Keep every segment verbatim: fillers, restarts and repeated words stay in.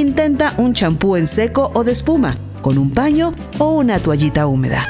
intenta un champú en seco o de espuma, con un paño o una toallita húmeda.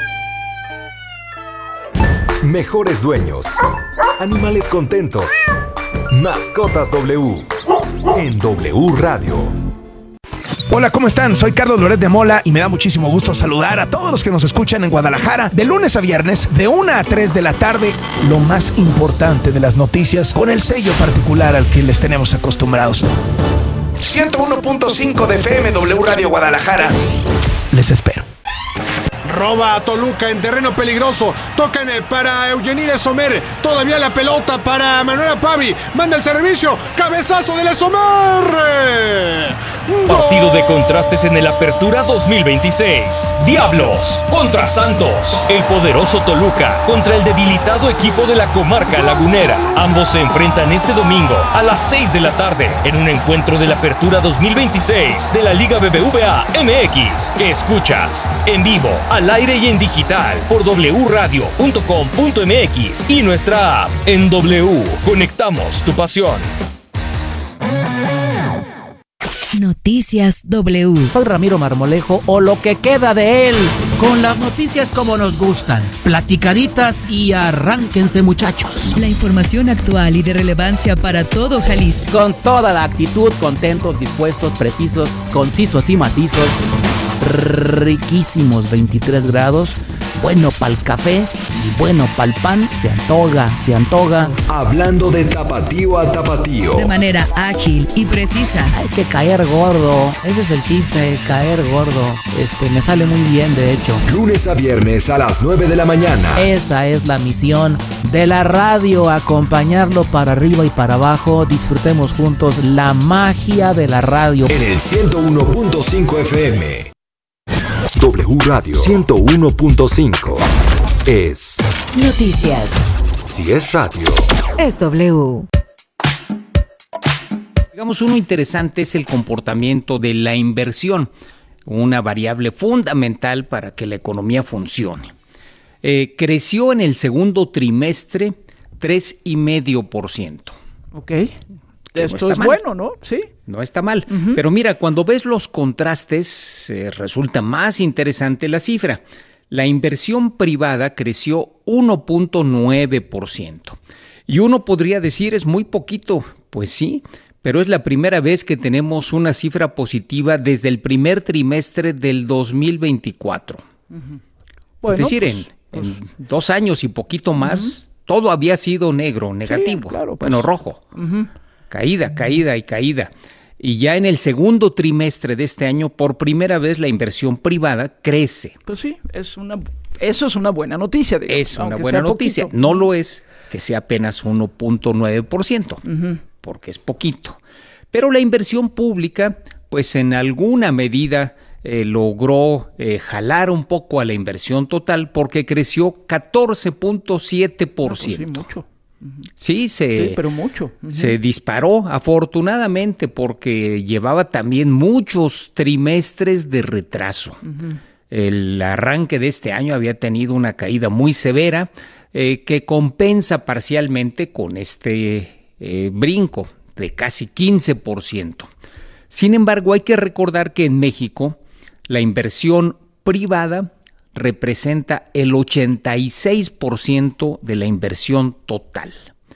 Mejores dueños. Animales contentos. Mascotas W. En W Radio. Hola, ¿cómo están? Soy Carlos Loret de Mola y me da muchísimo gusto saludar a todos los que nos escuchan en Guadalajara de lunes a viernes de una a tres de la tarde. Lo más importante de las noticias con el sello particular al que les tenemos acostumbrados. ciento uno punto cinco de F M W Radio Guadalajara. Les espero. Roba a Toluca en terreno peligroso. Tocan para Eugenile Sommer. Todavía la pelota para Manuela Pavi. Manda el servicio. Cabezazo de la Sommer. Partido de contrastes en el Apertura dos mil veintiséis. Diablos contra Santos. El poderoso Toluca contra el debilitado equipo de la comarca lagunera. Ambos se enfrentan este domingo a las seis de la tarde en un encuentro de la Apertura dos mil veintiséis de la Liga B B V A M X, que escuchas en vivo, al aire y en digital por doble u radio punto com punto m x y nuestra app. En W, conectamos tu pasión. Noticias W. Soy Ramiro Marmolejo, o lo que queda de él, con las noticias como nos gustan, platicaditas y arránquense, muchachos. La información actual y de relevancia para todo Jalisco. Con toda la actitud, contentos, dispuestos, precisos, concisos y macizos. Riquísimos veintitrés grados, bueno pa'l café y bueno pa'l pan, se antoja, se antoja. Hablando de tapatío a tapatío. De manera ágil y precisa. Hay que caer gordo, ese es el chiste, caer gordo. Este, me sale muy bien, de hecho. Lunes a viernes a las nueve de la mañana. Esa es la misión de la radio, acompañarlo para arriba y para abajo. Disfrutemos juntos la magia de la radio. En el ciento uno punto cinco F M. W Radio ciento uno punto cinco es noticias. Si es radio, es W. Digamos, uno interesante es el comportamiento de la inversión, una variable fundamental para que la economía funcione. Eh, creció en el segundo trimestre tres coma cinco por ciento. Ok. Esto no es mal. Bueno, ¿no? Sí. No está mal. Uh-huh. Pero mira, cuando ves los contrastes, eh, resulta más interesante la cifra. La inversión privada creció uno punto nueve por ciento. Y uno podría decir, es muy poquito. Pues sí, pero es la primera vez que tenemos una cifra positiva desde el primer trimestre del dos mil veinticuatro. Uh-huh. Bueno, es decir, pues, en, pues... en dos años y poquito más, uh-huh, todo había sido negro, negativo. Sí, claro, pues... Bueno, rojo. Uh-huh. Caída, caída y caída. Y ya en el segundo trimestre de este año, por primera vez, la inversión privada crece. Pues sí, es una, eso es una buena noticia, digamos. Es una buena noticia. Poquito. No lo es que sea apenas uno punto nueve por ciento, uh-huh, porque es poquito. Pero la inversión pública, pues en alguna medida eh, logró eh, jalar un poco a la inversión total, porque creció catorce punto siete por ciento. No, pues sí, mucho. Sí, se, sí, pero mucho. Uh-huh. Se disparó afortunadamente porque llevaba también muchos trimestres de retraso. Uh-huh. El arranque de este año había tenido una caída muy severa eh, que compensa parcialmente con este eh, brinco de casi quince por ciento. Sin embargo, hay que recordar que en México la inversión privada representa el ochenta y seis por ciento de la inversión total.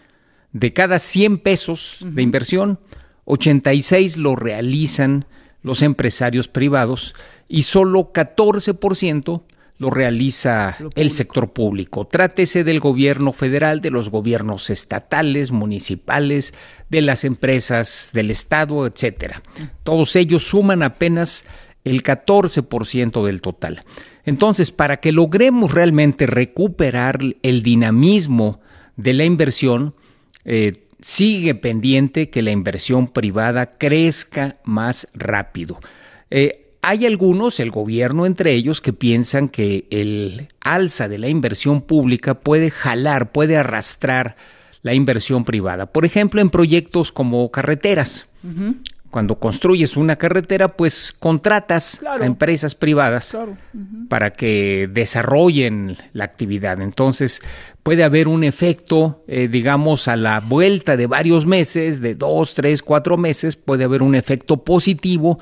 De cada cien pesos uh-huh de inversión, ochenta y seis lo realizan los empresarios privados y solo catorce por ciento lo realiza el sector público. Trátese del gobierno federal, de los gobiernos estatales, municipales, de las empresas del estado, etcétera. Uh-huh. Todos ellos suman apenas el catorce por ciento del total. Entonces, para que logremos realmente recuperar el dinamismo de la inversión, eh, sigue pendiente que la inversión privada crezca más rápido. Eh, hay algunos, el gobierno entre ellos, que piensan que el alza de la inversión pública puede jalar, puede arrastrar la inversión privada. Por ejemplo, en proyectos como carreteras. Uh-huh. Cuando construyes una carretera, pues contratas claro. a empresas privadas claro. uh-huh. para que desarrollen la actividad. Entonces, puede haber un efecto, eh, digamos, a la vuelta de varios meses, de dos, tres, cuatro meses, puede haber un efecto positivo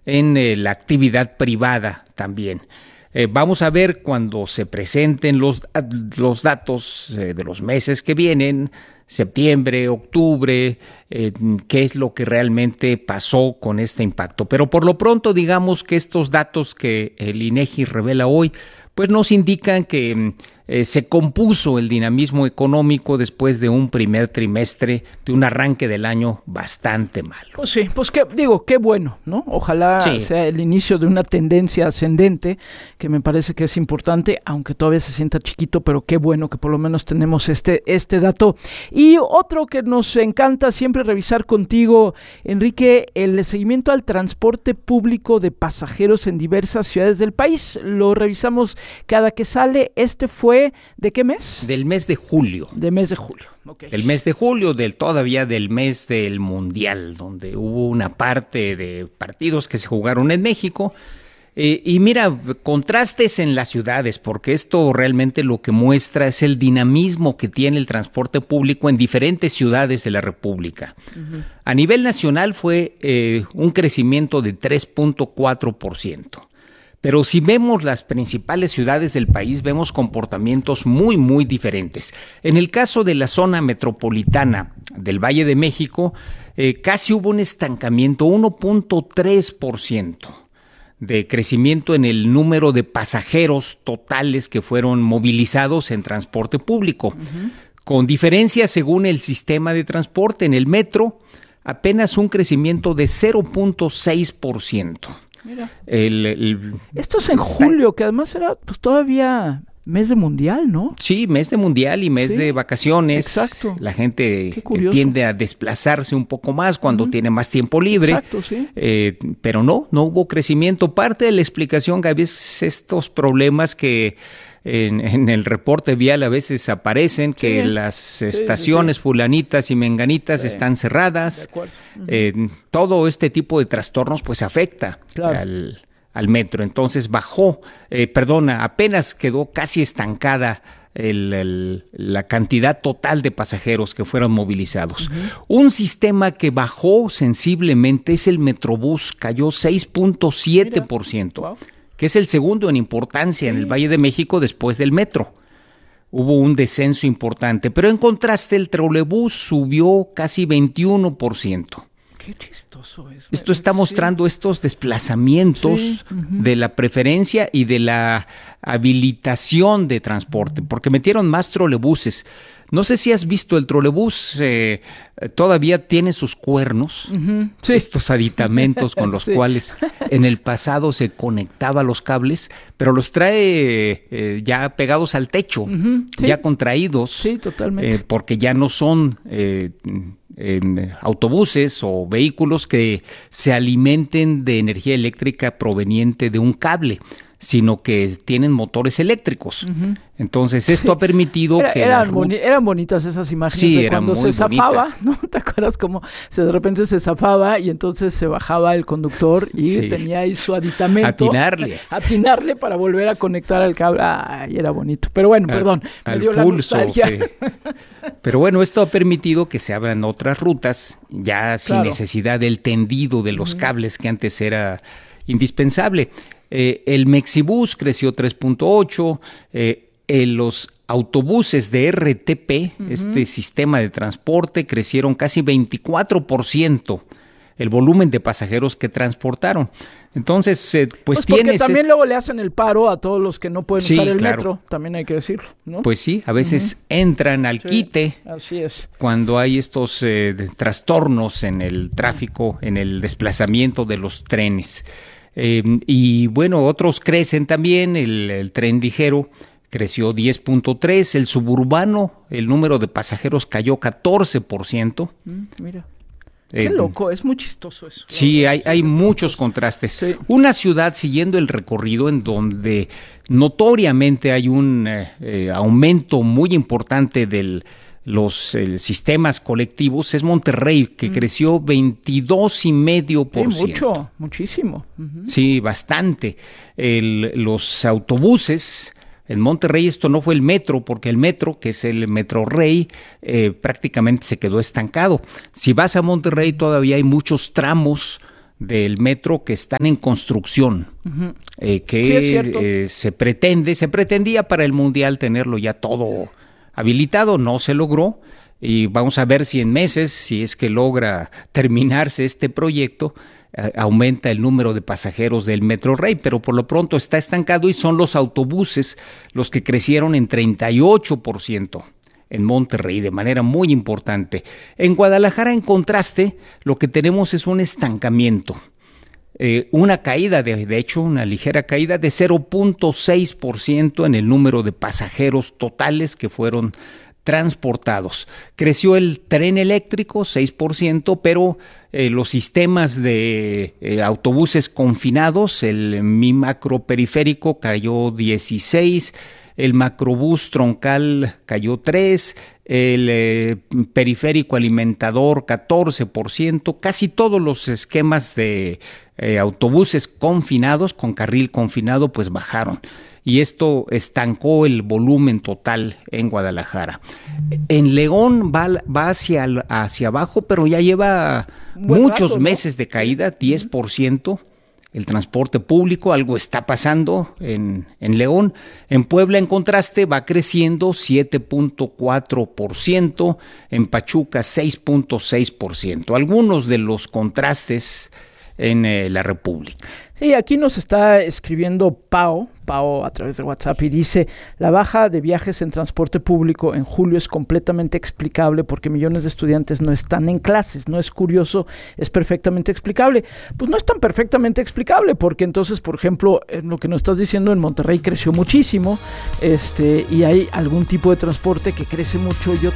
en eh, la actividad privada también. Eh, vamos a ver cuando se presenten los, los datos eh, de los meses que vienen, septiembre, octubre, eh, qué es lo que realmente pasó con este impacto. Pero por lo pronto, digamos que estos datos que el INEGI revela hoy, pues nos indican que eh, se compuso el dinamismo económico después de un primer trimestre, de un arranque del año bastante malo. Pues sí, pues qué, digo, qué bueno, ¿no? Ojalá sí. sea el inicio de una tendencia ascendente, que me parece que es importante, aunque todavía se sienta chiquito, pero qué bueno que por lo menos tenemos este, este dato. Y otro que nos encanta siempre revisar contigo, Enrique, el seguimiento al transporte público de pasajeros en diversas ciudades del país. Lo revisamos cada que sale. Este fue ¿de qué mes? Del mes de julio. Del mes de julio, ok. Del mes de julio, del todavía del mes del Mundial, donde hubo una parte de partidos que se jugaron en México. Eh, y mira, contrastes en las ciudades, porque esto realmente lo que muestra es el dinamismo que tiene el transporte público en diferentes ciudades de la República. Uh-huh. A nivel nacional fue eh, un crecimiento de tres punto cuatro por ciento. Pero si vemos las principales ciudades del país, vemos comportamientos muy, muy diferentes. En el caso de la zona metropolitana del Valle de México, eh, casi hubo un estancamiento, uno punto tres por ciento de crecimiento en el número de pasajeros totales que fueron movilizados en transporte público. Uh-huh. Con diferencia según el sistema de transporte, en el metro, apenas un crecimiento de cero punto seis por ciento. Mira. El, el, Esto es en julio, que además era pues todavía mes de mundial, ¿no? Sí, mes de mundial y mes sí, de vacaciones. Exacto. La gente tiende a desplazarse un poco más cuando uh-huh. tiene más tiempo libre. Exacto, sí. Eh, pero no, no hubo crecimiento. Parte de la explicación, Gaby, es estos problemas que En, en el reporte vial a veces aparecen, que sí, las sí, estaciones sí, sí. fulanitas y menganitas sí. están cerradas. Uh-huh. Eh, todo este tipo de trastornos pues afecta claro. al, al metro. Entonces bajó, eh, perdona, apenas quedó casi estancada el, el, la cantidad total de pasajeros que fueron movilizados. Uh-huh. Un sistema que bajó sensiblemente es el Metrobús, cayó seis punto siete por ciento. Wow. Que es el segundo en importancia sí. en el Valle de México después del metro. Hubo un descenso importante, pero en contraste el trolebús subió casi veintiuno por ciento. Qué chistoso es. Esto está mostrando sí. estos desplazamientos sí. uh-huh. de la preferencia y de la habilitación de transporte, porque metieron más trolebuses. No sé si has visto el trolebús, eh, todavía tiene sus cuernos, uh-huh. sí. estos aditamentos con los sí. cuales en el pasado se conectaba los cables, pero los trae eh, ya pegados al techo, uh-huh. sí. ya contraídos, sí, totalmente. Eh, porque ya no son eh, eh, autobuses o vehículos que se alimenten de energía eléctrica proveniente de un cable, sino que tienen motores eléctricos. Uh-huh. Entonces esto sí. ha permitido Era, que... Eran, boni- eran bonitas esas imágenes sí, de cuando se zafaba, bonitas. ¿no? ¿Te acuerdas cómo se, de repente se zafaba y entonces se bajaba el conductor y sí. tenía ahí su aditamento? Atinarle. Atinarle para volver a conectar al cable. Ay, era bonito. Pero bueno, al, perdón, me al dio pulso, la nostalgia. Que... Pero bueno, esto ha permitido que se abran otras rutas, ya sin claro. necesidad del tendido de los uh-huh. cables que antes era indispensable. Eh, el Mexibus creció tres punto ocho, eh, eh, los autobuses de R T P, uh-huh. este sistema de transporte, crecieron casi veinticuatro por ciento el volumen de pasajeros que transportaron. Entonces, eh, pues, pues porque tienes... también est- luego le hacen el paro a todos los que no pueden sí, usar el claro. metro, también hay que decirlo, ¿no? Pues sí, a veces uh-huh. entran al sí, quite así es. cuando hay estos eh, trastornos en el tráfico, en el desplazamiento de los trenes. Eh, y bueno, otros crecen también, el, el tren ligero creció diez punto tres, el suburbano, el número de pasajeros cayó catorce por ciento. Mm, mira, qué eh, loco, es muy chistoso eso. Sí, hay, hay muchos contrastes. Sí. Una ciudad siguiendo el recorrido en donde notoriamente hay un eh, eh, aumento muy importante del los eh, sistemas colectivos es Monterrey, que mm. creció veintidós y medio por ciento. Sí, mucho, muchísimo. Uh-huh. Sí, bastante. El, los autobuses en Monterrey, esto no fue el metro, porque el metro, que es el Metro Rey, eh, prácticamente se quedó estancado. Si vas a Monterrey, todavía hay muchos tramos del metro que están en construcción, uh-huh. eh, que sí, eh, se pretende, se pretendía para el Mundial tenerlo ya todo habilitado, no se logró, y vamos a ver si en meses, si es que logra terminarse este proyecto, eh, aumenta el número de pasajeros del Metro Rey, pero por lo pronto está estancado y son los autobuses los que crecieron en treinta y ocho por ciento. En Monterrey, de manera muy importante. En Guadalajara, en contraste, lo que tenemos es un estancamiento, eh, una caída, de, de hecho, una ligera caída de cero punto seis por ciento en el número de pasajeros totales que fueron transportados. Creció el tren eléctrico, seis por ciento, pero eh, los sistemas de eh, autobuses confinados, el Mi Macro Periférico cayó dieciséis por ciento, el macrobús troncal cayó tres, el eh, periférico alimentador catorce por ciento, casi todos los esquemas de eh, autobuses confinados, con carril confinado, pues bajaron. Y esto estancó el volumen total en Guadalajara. En León va, va hacia, hacia abajo, pero ya lleva Buen muchos rato, ¿no? meses de caída, diez por ciento. El transporte público, algo está pasando en, en León. En Puebla, en contraste, va creciendo siete punto cuatro por ciento, en Pachuca seis punto seis por ciento. Algunos de los contrastes en eh, la República. Sí, aquí nos está escribiendo Pao, Pao a través de WhatsApp, y dice: la baja de viajes en transporte público en julio es completamente explicable porque millones de estudiantes no están en clases. No es curioso, es perfectamente explicable. Pues no es tan perfectamente explicable, porque entonces, por ejemplo, en lo que nos estás diciendo, en Monterrey creció muchísimo, este, y hay algún tipo de transporte que crece mucho y otro